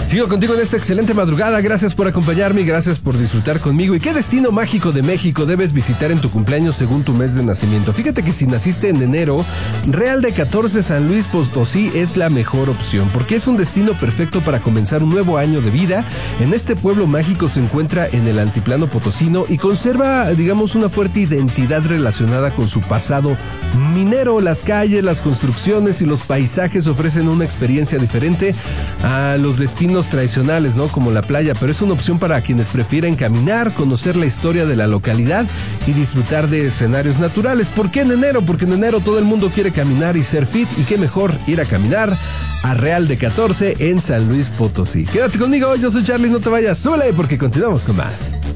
Sigo contigo en esta excelente madrugada. Gracias por acompañarme y gracias por disfrutar conmigo. ¿Y qué destino mágico de México debes visitar en tu cumpleaños según tu mes de nacimiento? Fíjate que si naciste en enero, Real de 14 San Luis Potosí es la mejor opción porque es un destino perfecto para comenzar un nuevo año de vida. En este pueblo mágico se encuentra en el altiplano potosino y conserva, digamos, una fuerte identidad relacionada con su pasado minero. Las calles, las construcciones y los paisajes ofrecen una experiencia diferente a los destinos tradicionales, ¿no? Como la playa, pero es una opción para quienes prefieren caminar, conocer la historia de la localidad y disfrutar de escenarios naturales. ¿Por qué en enero? Porque en enero todo el mundo quiere caminar y ser fit, y qué mejor ir a caminar a Real de 14 en San Luis Potosí. Quédate conmigo, yo soy Charlie, no te vayas, súbele porque continuamos con más.